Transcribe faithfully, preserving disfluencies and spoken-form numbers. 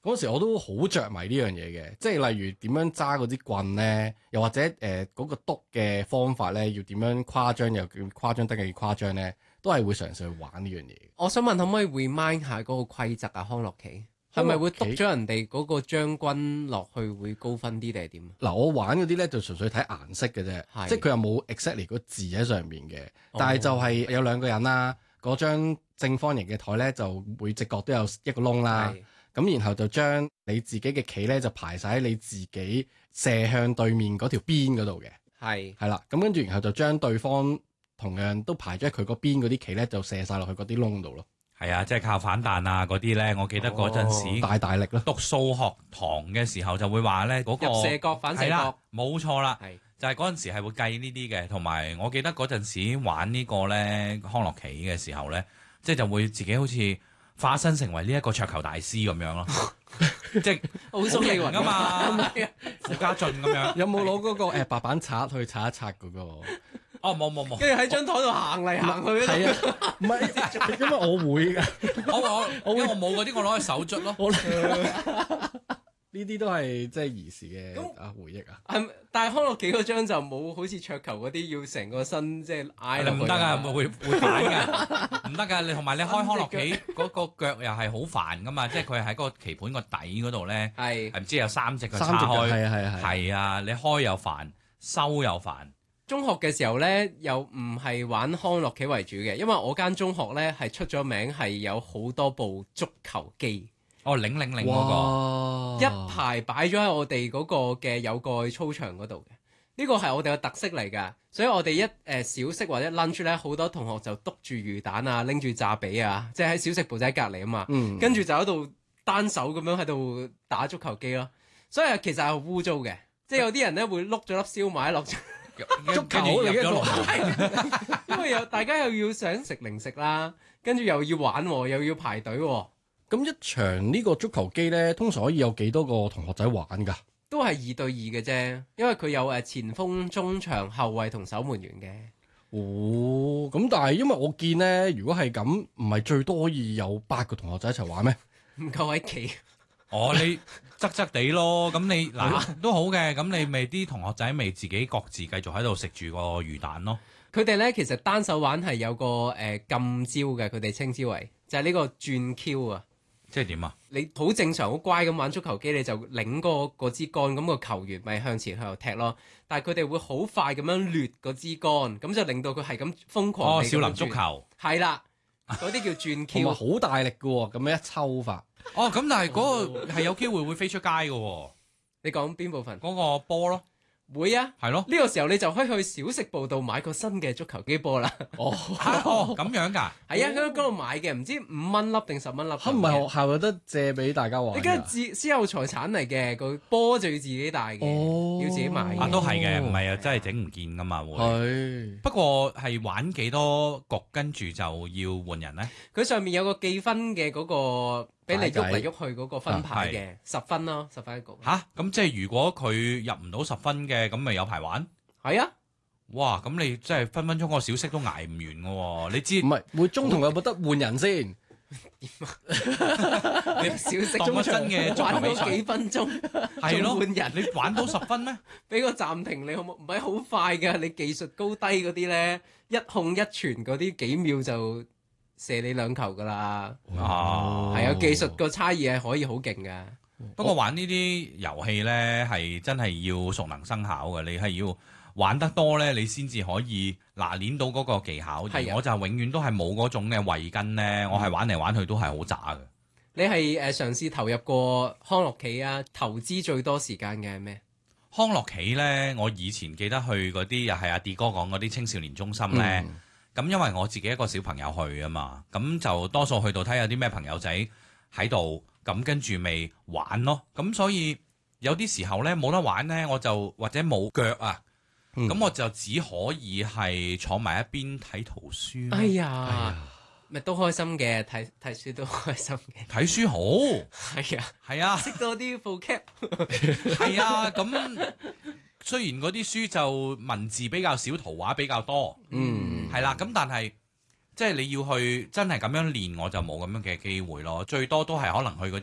嗰時我都好着迷呢樣嘢嘅，即係例如點樣揸嗰支棍咧，又或者誒嗰、呃嗰個篤嘅方法咧，要點樣誇張又叫誇張得嘅誇張咧，都係會嘗試去玩呢樣嘢。 我想問可唔可以 remind 下嗰個規則啊？康樂棋係咪會篤咗人哋嗰個將軍落去會高分啲定係點？ 嗱，我玩嗰啲咧就純粹睇顏色嘅啫， 係即係佢又冇 exactly 個字喺上面嘅，但係就係有兩個人啦，嗰張正方形嘅台咧就每隻角都有一個窿啦。咁然後就將你自己嘅棋咧就排晒喺你自己射向對面嗰條邊嗰度嘅， 係係啦。咁跟住然後就將對方同樣都排咗喺佢嗰邊嗰啲棋咧就射晒落去嗰啲窿度咯。 係啊，即係靠反彈啊嗰啲咧，我記得嗰陣時、 哦、大大力咯。 讀數學堂嘅時候就會話咧嗰個入射角反射角， 冇錯啦， 係就係嗰陣時係會計呢啲嘅，同埋我記得嗰陣時玩呢個咧康樂棋嘅時候咧，即係就會自己好似化身成為呢一個桌球大師咁樣咯，即係好犀利㗎嘛，傅家俊咁樣。 有冇攞嗰個誒白板刷去刷一刷嗰個？ 哦，冇冇冇。 跟住喺張台度行嚟行去。 係啊，唔係，因為我會㗎。 我我我因為我冇嗰啲，我攞去手捽咯。 呢啲都係即係兒時嘅啊回憶啊。 係，但係康樂棋嗰張就冇好似桌球嗰啲要成個身即係挨落去。 唔得㗎，會會反㗎，唔得㗎。你同埋你開康樂棋嗰個腳又係好煩㗎嘛，即係佢係喺個棋盤個底嗰度咧， 係係唔知有三隻腳三隻叉開， 係啊係啊係啊，你開又煩，收又煩。 中學嘅時候咧，又唔係玩康樂棋為主嘅，因為我間中學咧係出咗名係有好多部足球機。 哦，零零零嗰個一排擺咗喺我哋嗰個嘅有蓋操場嗰度嘅，呢個係我哋嘅特色嚟㗎。所以我哋一誒、呃、小息或者 lunch 咧，好多同學就篤住魚蛋啊，拎住炸髀啊，即係喺小食部仔隔離啊嘛。 嗯、 跟住就喺度單手咁樣喺度打足球機咯。所以其實係好污糟嘅，即係有啲人咧會碌咗粒燒賣落足球嚟嘅落因為有大家又要想食零食啦，跟住又要玩，又要排隊。 咁一場呢個足球機咧，通常可以有幾多個同學仔玩㗎？ 都係二對二嘅啫，因為佢有誒前鋒、中場、後衞同守門員嘅。 哦，咁但係因為我見咧，如果係咁，唔係最多可以有八個同學仔一齊玩咩？ 唔夠位企。 哦，你側側地咯，咁你嗱都好嘅，咁你咪啲同學仔咪自己各自繼續喺度食住個魚蛋咯。 佢哋咧其實單手玩係有個誒、呃、禁招嘅，佢哋稱之為就係、是、呢個轉 Q 啊。 即係點啊？ 你好正常好乖咁玩足球機，你就擰嗰個支桿，咁、個球員咪向前向後踢咯。但係佢哋會好快咁樣掠嗰支桿，咁就令到佢係咁瘋狂。 哦，少林足球係啦，嗰啲叫轉 Q， 同埋好大力嘅喎，咁樣一抽法。 哦，咁但係嗰個係有機會會飛出街嘅喎。 你講邊部分？ 嗰個波咯。 會啊， 係咯， 呢個時候你就可以去小食部度買個新嘅足球機波啦。 哦， 哦，咁樣㗎？ 係啊，喺嗰度買嘅，唔知五蚊粒定十蚊粒。 嚇唔係學校有得借俾大家玩？ 你梗係自私有財產嚟嘅，個波就要自己帶嘅， 哦、 要自己買。 啊，都係嘅，唔係啊，真係整唔見㗎嘛會。 係。 不過係玩幾多局，跟住就要換人咧？ 佢上面有個記分嘅嗰個。俾你喐嚟喐去嗰個分牌嘅、啊、十分咯，十分一局。 吓？咁即係如果佢入唔到十分嘅，咁咪有排玩？ 係啊！ 哇！咁你真係分分鐘個小息都捱唔完嘅喎，你知？ 唔係會中途有冇得換人先？ 你小息當個真嘅玩到幾分鐘， 係咯？ 換人你玩到十分咩？ 俾個暫停你好冇？唔係好快㗎，你技術高低嗰啲咧，一控一傳嗰啲幾秒就射你兩球噶啦， 哦， 係啊，技術個差異係可以好勁噶。 不過玩呢啲遊戲呢，係真係要熟能生巧嘅，你係要玩得多呢，你先至可以拿捏到嗰個技巧。而我就永遠都係冇嗰種嘅慧根呢，我係玩嚟玩去都係好渣嘅。 你係誒嘗試投入過康樂棋啊？投資最多時間嘅係咩？ 康樂棋呢，我以前記得去嗰啲又係阿 D 哥講嗰啲青少年中心呢。嗯咁因為我自己一個小朋友去啊嘛，咁就多數去到睇有啲咩朋友仔喺度，咁跟住咪玩咯。咁所以有啲時候呢，冇得玩呢，我就或者冇腳啊，咁、嗯、我就只可以係坐埋一邊睇圖書。 哎呀，咪都開心嘅，睇睇書都開心嘅。 睇書好， 係啊， 係啊， 識多啲 vocab。 係啊，咁。雖然嗰啲書就文字比較少，圖畫比較多，嗯，係啦，咁但係即係你要去真係咁樣練，我就冇咁樣嘅機會咯。最多都係可能去嗰